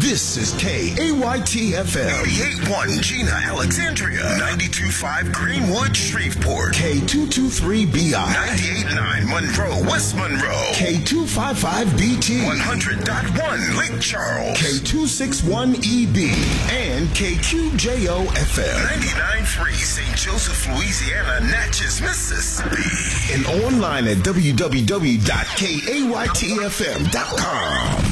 This is KAYT-FM. 88.1 Gina, Alexandria. 92.5 Greenwood, Shreveport. K223BI. 98.9 Monroe, West Monroe. K255BT. 100.1 Lake Charles. K261EB. And KQJO-FM. 99.3 St. Joseph, Louisiana, Natchez, Mississippi. And online at www.kaytfm.com.